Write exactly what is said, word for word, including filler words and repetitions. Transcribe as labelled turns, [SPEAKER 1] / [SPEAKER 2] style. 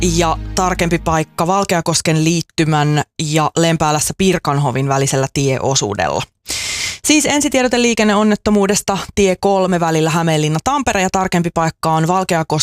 [SPEAKER 1] ja tarkempi paikka Valkeakosken liittymän ja Lempäälässä Pirkanhovin välisellä tieosuudella. Siis ensitiedote liikenneonnettomuudesta tie kolme välillä Hämeenlinna-Tampere ja tarkempi paikka on Valkeakosken